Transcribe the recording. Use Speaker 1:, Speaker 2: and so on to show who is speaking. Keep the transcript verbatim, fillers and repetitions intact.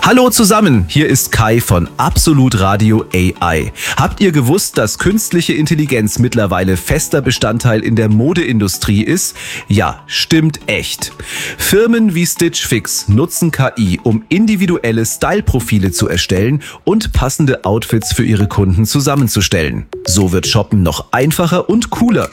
Speaker 1: Hallo zusammen, hier ist Kai von Absolut Radio A I. Habt ihr gewusst, dass künstliche Intelligenz mittlerweile fester Bestandteil in der Modeindustrie ist? Ja, stimmt echt. Firmen wie Stitch Fix nutzen K I, um individuelle Style-Profile zu erstellen und passende Outfits für ihre Kunden zusammenzustellen. So wird Shoppen noch einfacher und cooler.